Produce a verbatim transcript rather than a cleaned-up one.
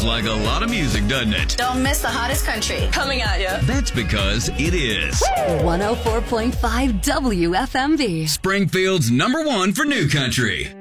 Sounds like a lot of music, doesn't it? Don't miss the hottest country coming at you. That's because it is. one oh four point five W F M V. Springfield's number one for new country.